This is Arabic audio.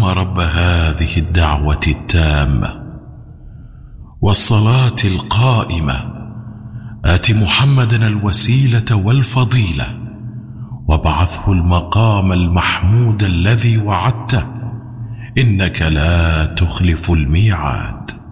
رب هذه الدعوة التامة والصلاة القائمة آت محمدا الوسيلة والفضيلة وابعثه المقام المحمود الذي وعدته إنك لا تخلف الميعاد.